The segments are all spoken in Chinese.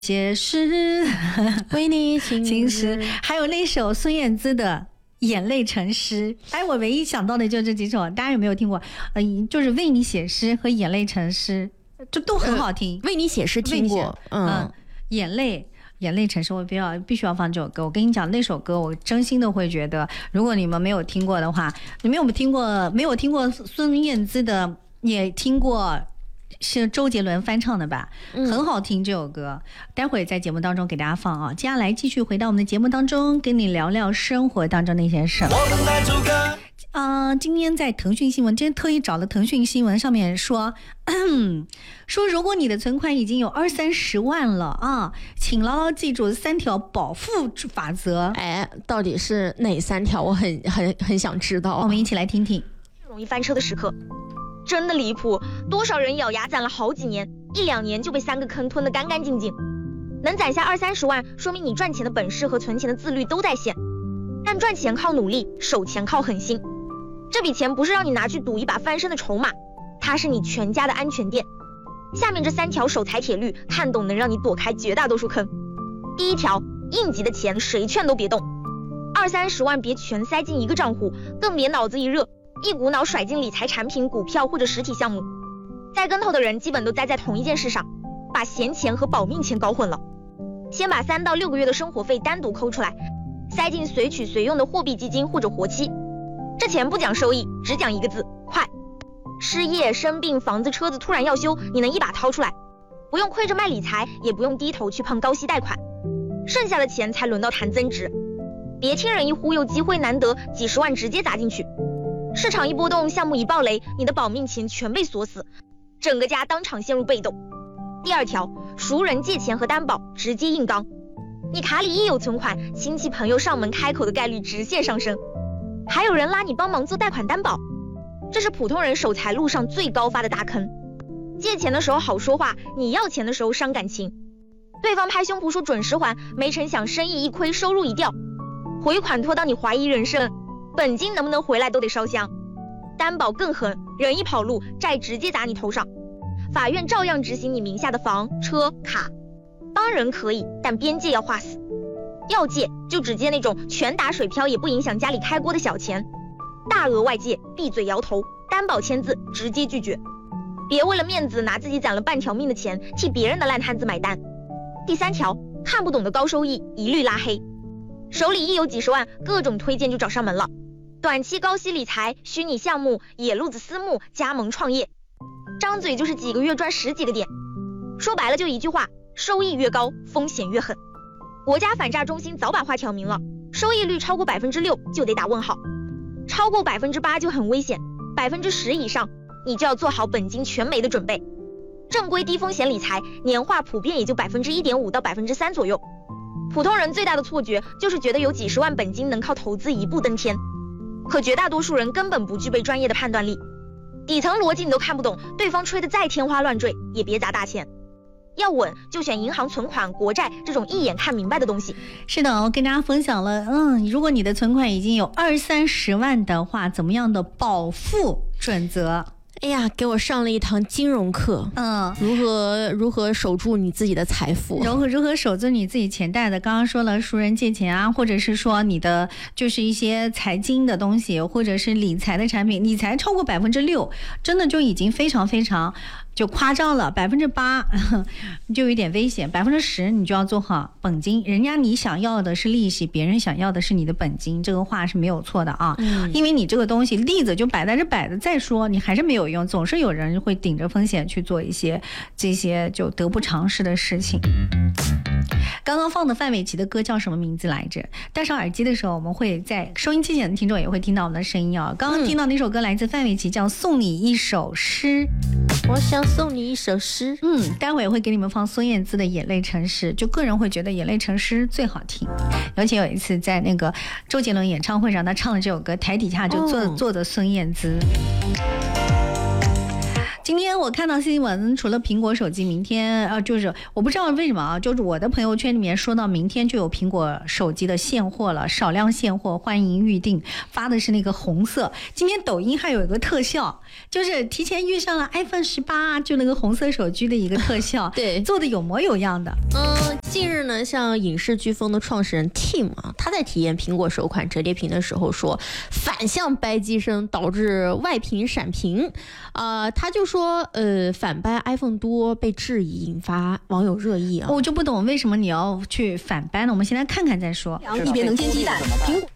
写诗为你情诗， 还有那首孙燕姿的眼泪成诗。哎，我唯一想到的就这几首，大家有没有听过？就是为你写诗和眼泪成诗，这都很好听。 为你写诗听过， 眼泪成诗，我必须要放这首歌。我跟你讲，那首歌我真心的会觉得，如果你们没有听过的话，你们有没有听过孙燕姿的，也听过。是周杰伦翻唱的吧，很好听这首歌，待会儿在节目当中给大家放啊。接下来继续回到我们的节目当中，跟你聊聊生活当中那些事。今天在腾讯新闻，今天特意找了腾讯新闻上面说，如果你的存款已经有20-30万了啊，请牢牢记住3条保富法则。 哎，到底是哪3条？我很想知道。 我们一起来听听。 容易翻车的时刻。真的离谱，多少人咬牙攒了好几年，1-2年就被3个坑吞得干干净净。能攒下20-30万，说明你赚钱的本事和存钱的自律都在线。但赚钱靠努力，守钱靠狠心。这笔钱不是让你拿去赌一把翻身的筹码，它是你全家的安全垫。下面这3条守财铁律，看懂能让你躲开绝大多数坑。第1条，应急的钱谁劝都别动，20-30万别全塞进一个账户，更别脑子一热一股脑甩进理财产品、股票或者实体项目。栽跟头的人基本都栽在同一件事上，把闲钱和保命钱搞混了。先把3到6个月的生活费单独抠出来，塞进随取随用的货币基金或者活期。这钱不讲收益，只讲一个字：快。失业、生病、房子、车子突然要修，你能一把掏出来，不用亏着卖理财，也不用低头去碰高息贷款。剩下的钱才轮到谈增值。别听人一忽悠，机会难得，几十万直接砸进去。市场一波动，项目一爆雷，你的保命钱全被锁死，整个家当场陷入被动。第2条，熟人借钱和担保直接硬刚。你卡里一有存款，亲戚朋友上门开口的概率直线上升。还有人拉你帮忙做贷款担保，这是普通人守财路上最高发的大坑。借钱的时候好说话，你要钱的时候伤感情。对方拍胸脯说准时还，没成想生意一亏，收入一掉，回款拖到你怀疑人生，本金能不能回来都得烧香。担保更狠，人一跑路，债直接砸你头上，法院照样执行你名下的房、车、卡。帮人可以，但边界要画死。要借就只借那种全打水漂也不影响家里开锅的小钱，大额外借闭嘴摇头，担保签字直接拒绝。别为了面子拿自己攒了半条命的钱替别人的烂摊子买单。第3条，看不懂的高收益一律拉黑。手里一有几十万，各种推荐就找上门了。短期高息理财、虚拟项目、野路子私募、加盟创业，张嘴就是几个月赚10几个点。说白了就一句话，收益越高，风险越狠。国家反诈中心早把话挑明了，收益率超过6%就得打问号，超过8%就很危险，10%以上你就要做好本金全没的准备。正规低风险理财年化普遍也就1.5%到3%左右。普通人最大的错觉就是觉得有几十万本金能靠投资一步登天，可绝大多数人根本不具备专业的判断力，底层逻辑你都看不懂，对方吹得再天花乱坠也别砸大钱。要稳就选银行存款、国债这种一眼看明白的东西。 是的，我跟大家分享了，如果你的存款已经有20-30万的话，怎么样的保富准则？ 哎呀，给我上了一堂金融课，如何守住你自己的财富， 如何守住你自己钱袋的。刚刚说了熟人借钱啊，或者是说你的就是一些财经的东西，或者是理财的产品，理财超过6%，真的就已经非常非常就夸张了，8%就有点危险，10%你就要做好本金。人家你想要的是利息，别人想要的是你的本金，这个话是没有错的啊。因为你这个东西例子就摆在这摆着，再说你还是没有用，总是有人会顶着风险去做一些这些就得不偿失的事情。刚刚放的范玮琪的歌叫什么名字来着？戴上耳机的时候，我们会在收音机前的听众也会听到我们的声音啊。刚刚听到那首歌来自范玮琪，叫《送你一首诗》。 我想送你一首诗。 待会儿会给你们放孙燕姿的《眼泪成诗》，就个人会觉得《眼泪成诗》最好听。尤其有一次在那个周杰伦演唱会上，他唱了这首歌，台底下就坐着孙燕姿。 今天我看到新闻，除了苹果手机，明天就是我不知道为什么啊，就是我的朋友圈里面说到明天就有苹果手机的现货了，少量现货，欢迎预定。发的是那个红色。今天抖音还有一个特效，就是提前遇上了 iPhone 18，就那个红色手机的一个特效， 对， 做的有模有样的。 近日呢，像影视飓风的创始人 Tim 啊，他在体验苹果首款折叠屏的时候说，反向掰机声导致外屏闪屏，他就说反掰 iPhone 多被质疑，引发网友热议啊。 我就不懂为什么你要去反掰呢？我们先来看看再说。 一边能煎鸡蛋，苹果。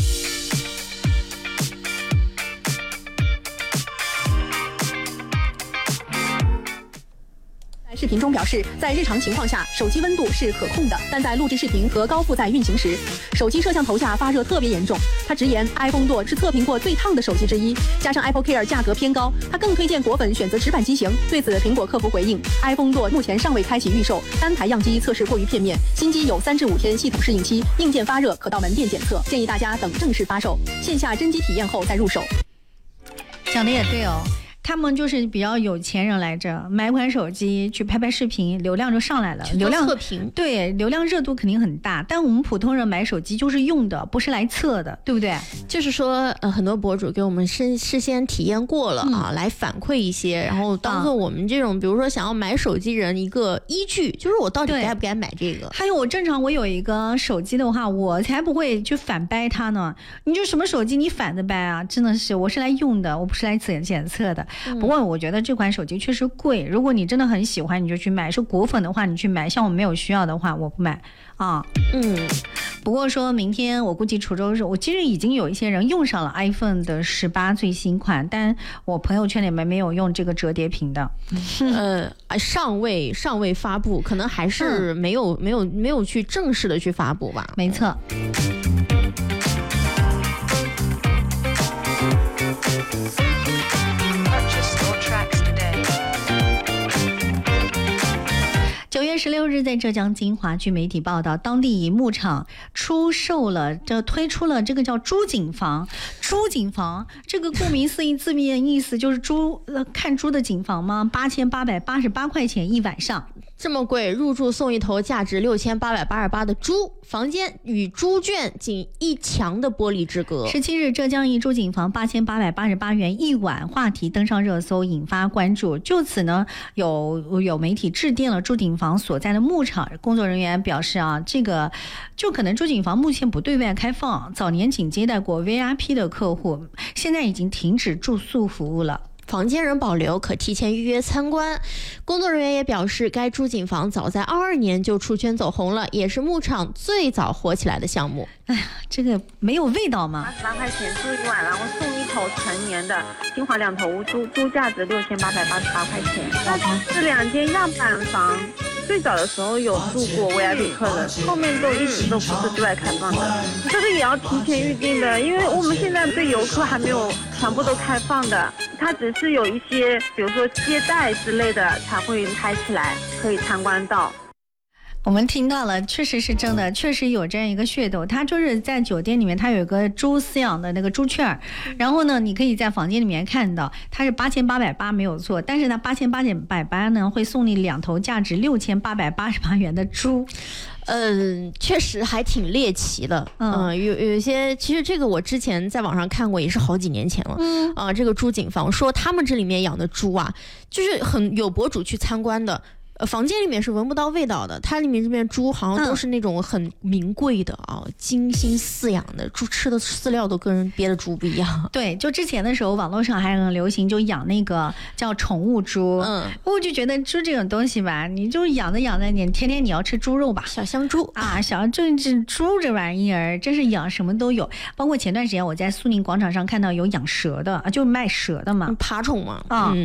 视频中表示，在日常情况下，手机温度是可控的，但在录制视频和高负载运行时，手机摄像头下发热特别严重。他直言 ，iPhone 多是测评过最烫的手机之一，加上 Apple Care 价格偏高，他更推荐果粉选择直板机型。对此，苹果客服回应 ，iPhone 多目前尚未开启预售，单台样机测试过于片面，新机有3至5天系统适应期，硬件发热可到门店检测，建议大家等正式发售，线下真机体验后再入手。 讲的也对哦。他们就是比较有钱人来着，买款手机去拍拍视频，流量就上来了。流量测评， 对，流量热度肯定很大。但我们普通人买手机就是用的，不是来测的，对不对？ 就是说，很多博主给我们事先体验过了啊，来反馈一些，然后当做我们这种，比如说想要买手机人一个依据，就是我到底该不该买这个。 还有我有一个手机的话，我才不会去反掰它呢。你就什么手机你反着掰啊？真的是，我是来用的，我不是来检测的。不过我觉得这款手机确实贵，如果你真的很喜欢，你就去买。是果粉的话，你去买；像我没有需要的话，我不买啊。不过说明天我估计滁州市，我其实已经有一些人用上了 iPhone 的18最新款，但我朋友圈里面没有用这个折叠屏的。 尚未发布，可能还是没有去正式的去发布吧。 没错。9月16日，在浙江金华，据媒体报道，当地一牧场推出了这个叫猪景房。猪景房这个顾名思义，字面意思就是看猪的景房吗？8888块钱一晚上。 这么贵，入住送一头价值6888的猪，房间与猪圈仅1墙的玻璃之隔。 17日，浙江一猪景房8888元一晚，话题登上热搜，引发关注。就此呢，有媒体致电了猪景房所在的牧场，工作人员表示啊，这个就可能猪景房目前不对外开放，早年仅接待过 VIP 的客户，现在已经停止住宿服务了。 房间仍保留，可提前预约参观。工作人员也表示，该猪景房早在22年就出圈走红了，也是牧场最早火起来的项目。 哎呀，这个没有味道吗 ？88块钱住一晚，然后送一头成年的金华2头乌猪，猪价值6888块钱。是2间样板房，最早的时候有住过 VIP 客人，后面一直都不是对外开放的。这个也要提前预定的，因为我们现在对游客还没有全部都开放的，它只是有一些，比如说接待之类的才会开起来，可以参观到。 我们听到了，确实是真的，确实有这样一个噱头。它就是在酒店里面，它有一个猪饲养的那个猪圈，然后呢，你可以在房间里面看到，它是8888没有错，但是呢，8888呢会送你2头价值6888元的猪。 确实还挺猎奇的。有一些，其实这个我之前在网上看过，也是好几年前了。这个猪景房说他们这里面养的猪啊，就是很有博主去参观的。房间里面是闻不到味道的，它里面这边猪好像都是那种很名贵的精心饲养的猪，吃的饲料都跟别的猪不一样。 对，就之前的时候，网络上还很流行，就养那个叫宠物猪。我就觉得猪这种东西吧，你就养着，你天天你要吃猪肉吧， 小香猪啊，这猪这玩意儿真是养什么都有。包括前段时间我在苏宁广场上看到有养蛇的，就卖蛇的嘛， 爬虫嘛。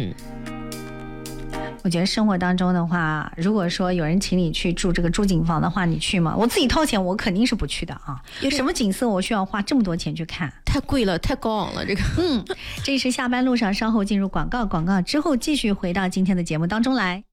我觉得生活当中的话，如果说有人请你去住这个猪景房的话，你去吗？我自己掏钱，我肯定是不去的啊。有什么景色我需要花这么多钱去看？ 太贵了，太高昂了，这个。 这是下班路上，稍后进入广告之后继续回到今天的节目当中来。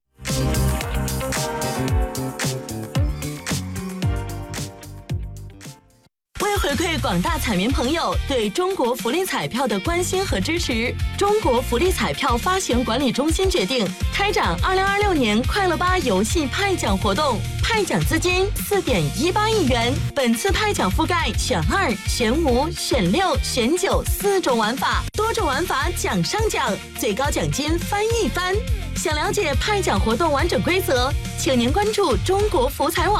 回馈广大彩民朋友对中国福利彩票的关心和支持，中国福利彩票发行管理中心决定开展2026年快乐吧游戏派奖活动，派奖资金4.18亿元。本次派奖覆盖选2、选5、选6、选94种玩法，多种玩法奖上奖，最高奖金翻一番。想了解派奖活动完整规则，请您关注中国福彩网。